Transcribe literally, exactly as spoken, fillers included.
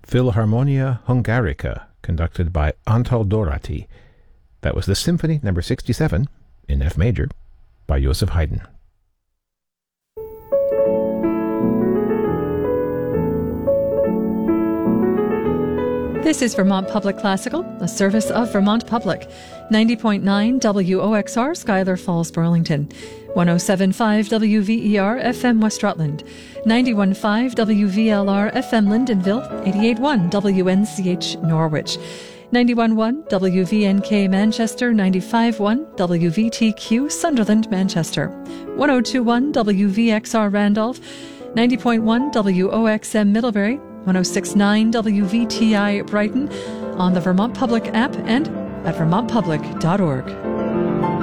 Philharmonia Hungarica, conducted by Antal Dorati. That was the Symphony number sixty-seven, in F major, by Joseph Haydn. This is Vermont Public Classical, a service of Vermont Public. ninety point nine W O X R, Schuyler Falls, Burlington. one oh seven point five W V E R F M West Rutland. ninety-one point five W V L R F M Lyndonville. eighty-eight point one W N C H Norwich. ninety-one point one W V N K Manchester. ninety-five point one W V T Q Sunderland, Manchester. one oh two point one W V X R Randolph. ninety point one W O X M Middlebury. one oh six point nine W V T I Brighton, on the Vermont Public app and at vermont public dot org.